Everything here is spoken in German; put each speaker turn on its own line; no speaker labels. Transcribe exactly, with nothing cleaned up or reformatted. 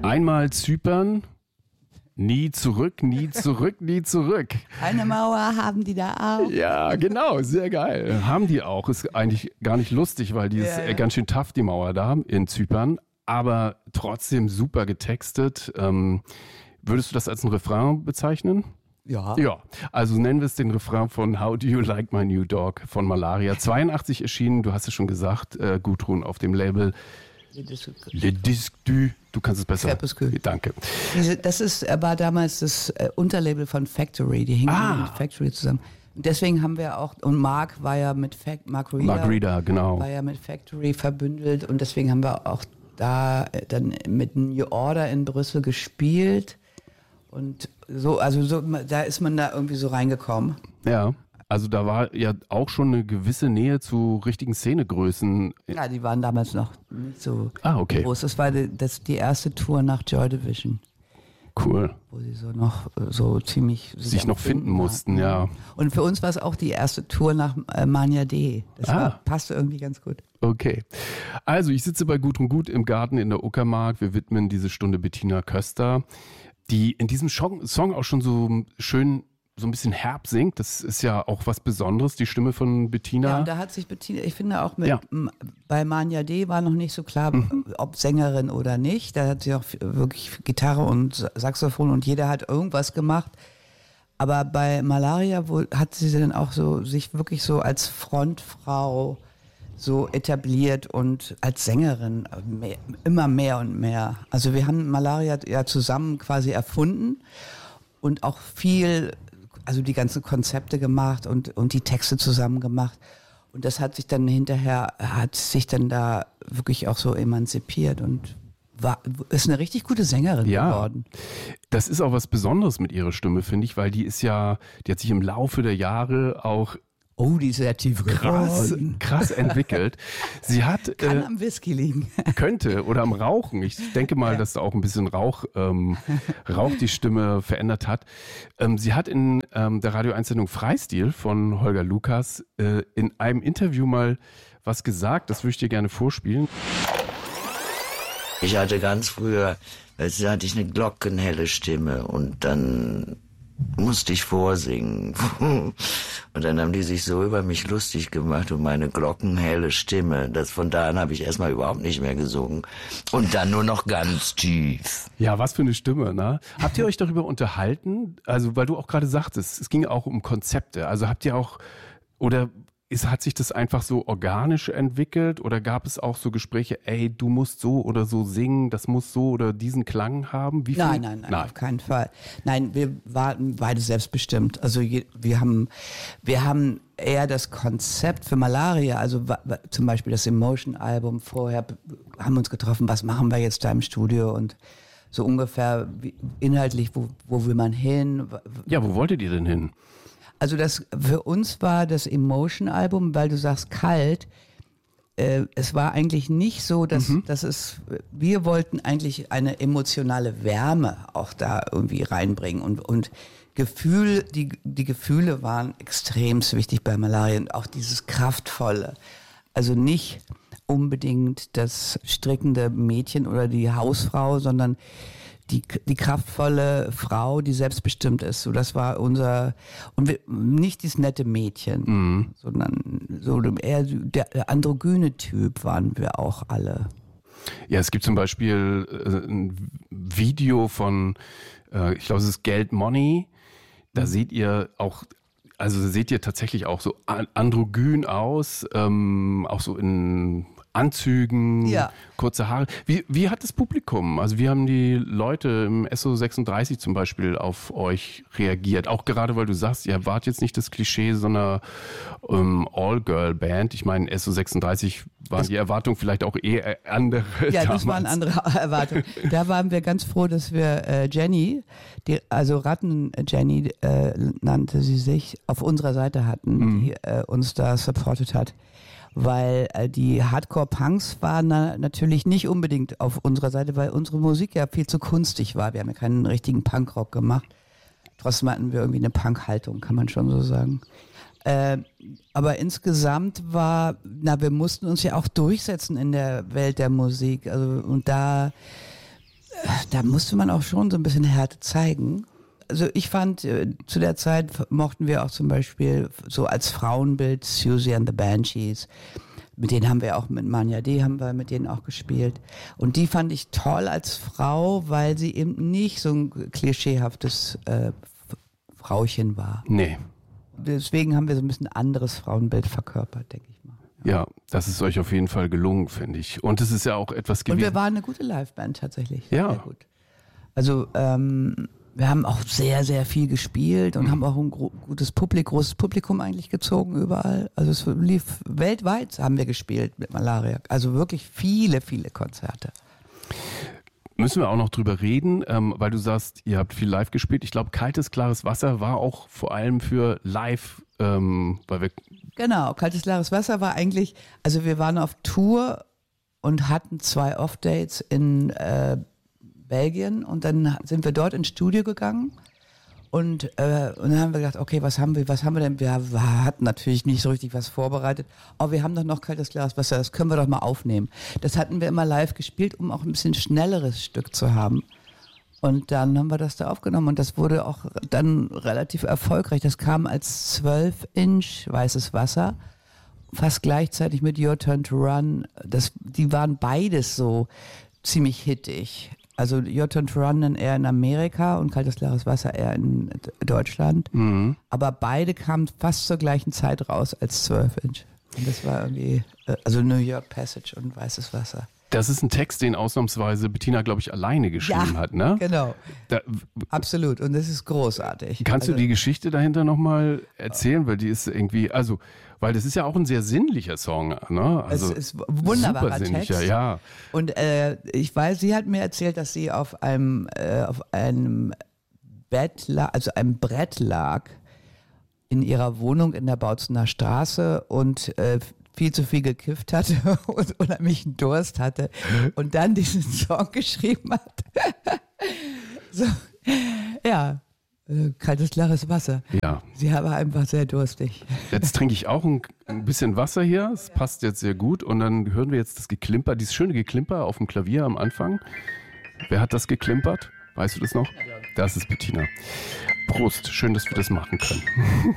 Einmal Zypern, nie zurück, nie zurück, nie zurück.
Eine Mauer haben die da auch.
Ja, genau, sehr geil. Haben die auch. Ist eigentlich gar nicht lustig, weil die ist
Ja, ja.
ganz schön tough, die Mauer da in Zypern. Aber trotzdem super getextet. Ähm, würdest du das als ein Refrain bezeichnen?
Ja.
Ja, also nennen wir es den Refrain von How Do You Like My New Dog von Malaria. zweiundachtzig erschienen, du hast es schon gesagt, äh, Gudrun auf dem Label Le Disque du, du kannst es besser.
Crepuscule.
Danke.
Diese, das ist, war damals das äh, Unterlabel von Factory, die hingen
Ah.
mit Factory zusammen. Und deswegen haben wir auch, und Mark war ja mit Fac, Mark Reeder,
Mark Reeder, genau.
war ja mit Factory verbündelt und deswegen haben wir auch da äh, dann mit New Order in Brüssel gespielt und so, also so, da ist man da irgendwie so reingekommen.
Ja, also da war ja auch schon eine gewisse Nähe zu richtigen Szenegrößen.
Ja, die waren damals noch nicht so
Ah, okay.
groß. Das war die, das die erste Tour nach Joy Division,
Cool.
wo sie so noch äh, so ziemlich
Sich noch finden mussten, ja.
Und für uns war es auch die erste Tour nach äh, Mania D. Das
Ah.
war, passte irgendwie ganz gut.
Okay. Also ich sitze bei Gudrun Gut im Garten in der Uckermark. Wir widmen diese Stunde Bettina Köster, die in diesem Song auch schon so schön so ein bisschen herb singt. Das ist ja auch was Besonderes, die Stimme von Bettina.
Ja, und da hat sich Bettina, ich finde auch mit,
Ja.
m, bei Mania D war noch nicht so klar,
Mhm.
ob Sängerin oder nicht. Da hat sie auch wirklich Gitarre und Saxophon und jeder hat irgendwas gemacht. Aber bei Malaria wo, hat sie dann auch so sich wirklich so als Frontfrau so etabliert und als Sängerin mehr, immer mehr und mehr. Also wir haben Malaria ja zusammen quasi erfunden und auch viel, also die ganzen Konzepte gemacht und, und die Texte zusammen gemacht. Und das hat sich dann hinterher, hat sich dann da wirklich auch so emanzipiert und war, ist eine richtig gute Sängerin
Ja.
geworden.
Das ist auch was Besonderes mit ihrer Stimme, finde ich, weil die ist ja, die hat sich im Laufe der Jahre auch
Oh, die ist sehr tief
krass,
geworden.
krass entwickelt. Sie hat
Kann
äh,
am Whisky liegen.
könnte oder am Rauchen. Ich denke mal, dass da auch ein bisschen Rauch, ähm, Rauch die Stimme verändert hat. Ähm, sie hat in ähm, der Radio eins Sendung Freistil von Holger Lukas äh, in einem Interview mal was gesagt. Das würde ich dir gerne vorspielen.
Ich hatte ganz früher, weißt du, hatte ich eine glockenhelle Stimme und dann musste ich vorsingen. Und dann haben die sich so über mich lustig gemacht und meine glockenhelle Stimme. Das von da an habe ich erstmal überhaupt nicht mehr gesungen. Und dann nur noch ganz tief.
Ja, was für eine Stimme, ne? Habt ihr euch darüber unterhalten? Also, weil du auch gerade sagtest, es ging auch um Konzepte. Also habt ihr auch, oder ist, hat sich das einfach so organisch entwickelt oder gab es auch so Gespräche, ey, du musst so oder so singen, das muss so oder diesen Klang haben? Wie viel?
Nein, nein, nein, auf keinen Fall. Nein, wir waren beide selbstbestimmt. Also je, wir haben, wir haben eher das Konzept für Malaria, also wa- wa- zum Beispiel das Emotion-Album vorher, b- haben uns getroffen, was machen wir jetzt da im Studio und so ungefähr wie, inhaltlich, wo, wo will man hin? W-
Ja, wo wolltet ihr denn hin?
Also das für uns war das Emotion-Album, weil du sagst kalt, äh, es war eigentlich nicht so, dass,
Mhm.
dass es, wir wollten eigentlich eine emotionale Wärme auch da irgendwie reinbringen und, und Gefühl, die, die Gefühle waren extrem wichtig bei Malaria und auch dieses Kraftvolle. Also nicht unbedingt das strickende Mädchen oder die Hausfrau, sondern die, die kraftvolle Frau, die selbstbestimmt ist. So, das war unser, und wir, nicht dieses nette Mädchen,
Mhm.
sondern so eher der androgyne Typ waren wir auch alle.
Ja, es gibt zum Beispiel äh, ein Video von, äh, ich glaube, es ist Geld Money. Da seht ihr auch, also seht ihr tatsächlich auch so an- androgyn aus, ähm, auch so in Anzügen,
Ja.
kurze Haare. Wie, wie hat das Publikum, also wie haben die Leute im S O sechsunddreißig zum Beispiel auf euch reagiert? Auch gerade, weil du sagst, ihr wart jetzt nicht das Klischee so einer ähm, All-Girl-Band. Ich meine, S O sechsunddreißig waren die Erwartungen vielleicht auch eher andere
Ja,
damals.
das waren andere Erwartungen. Da waren wir ganz froh, dass wir äh, Jenny, die, also Ratten Jenny äh, nannte sie sich, auf unserer Seite hatten,
Mhm.
die äh, uns da supportet hat. Weil äh, die Hardcore-Punks waren na, natürlich nicht unbedingt auf unserer Seite, weil unsere Musik ja viel zu kunstig war. Wir haben ja keinen richtigen Punkrock gemacht. Trotzdem hatten wir irgendwie eine Punk-Haltung, kann man schon so sagen. Äh, aber insgesamt war, na, wir mussten uns ja auch durchsetzen in der Welt der Musik. Also, und da da musste man auch schon so ein bisschen Härte zeigen. Also ich fand, äh, zu der Zeit mochten wir auch zum Beispiel so als Frauenbild Siouxsie and the Banshees. Mit denen haben wir auch, mit Manya D. haben wir mit denen auch gespielt. Und die fand ich toll als Frau, weil sie eben nicht so ein klischeehaftes äh, Frauchen war.
Nee.
Deswegen haben wir so ein bisschen anderes Frauenbild verkörpert, denke ich mal.
Ja, das ist euch auf jeden Fall gelungen, finde ich. Und es ist ja auch etwas gewesen.
Und wir waren eine gute Liveband tatsächlich.
Ja.
Sehr gut. Also ähm, wir haben auch sehr, sehr viel gespielt und mhm. haben auch ein gro- gutes Publikum, großes Publikum eigentlich gezogen überall. Also es lief weltweit, haben wir gespielt mit Malaria. Also wirklich viele, viele Konzerte.
Müssen wir auch noch drüber reden, ähm, weil du sagst, ihr habt viel live gespielt. Ich glaube, Kaltes, klares Wasser war auch vor allem für live, ähm, weil wir...
Genau, Kaltes, klares Wasser war eigentlich, also wir waren auf Tour und hatten zwei Off-Dates in äh, Belgien und dann sind wir dort ins Studio gegangen und, äh, und dann haben wir gedacht, okay, was haben wir, was haben wir denn? Wir hatten natürlich nicht so richtig was vorbereitet, aber wir haben doch noch Kaltes, klares Wasser, das können wir doch mal aufnehmen. Das hatten wir immer live gespielt, um auch ein bisschen schnelleres Stück zu haben. Und dann haben wir das da aufgenommen und das wurde auch dann relativ erfolgreich. Das kam als zwölf Inch Weißes Wasser, fast gleichzeitig mit Your Turn to Run. Das, die waren beides so ziemlich hittig. Also Your Turn to Run dann eher in Amerika und Kaltes, klares Wasser eher in Deutschland. Mhm. Aber beide kamen fast zur gleichen Zeit raus als zwölf Inch. Und das war irgendwie, also New York Passage und Weißes Wasser.
Das ist ein Text, den ausnahmsweise Bettina, glaube ich, alleine geschrieben
ja,
hat, ne?
Genau.
Da,
Absolut. Und das ist großartig.
Kannst
also,
du die Geschichte dahinter nochmal erzählen? Weil die ist irgendwie, also, weil das ist ja auch ein sehr sinnlicher Song, ne? Also,
es ist ein wunderbarer Text.
Ja.
Und äh, ich weiß, sie hat mir erzählt, dass sie auf einem, äh, auf einem Bett lag, also einem Brett lag in ihrer Wohnung in der Bautzener Straße und äh, viel zu viel gekifft hatte und unheimlichen Durst hatte und dann diesen Song geschrieben hat. So, ja, kaltes, klares Wasser.
Ja.
Sie war einfach sehr durstig.
Jetzt trinke ich auch ein, ein bisschen Wasser hier, es passt jetzt sehr gut und dann hören wir jetzt das Geklimper, dieses schöne Geklimper auf dem Klavier am Anfang. Wer hat das geklimpert? Weißt du das noch? Das ist Bettina. Prost, schön, dass wir das machen können.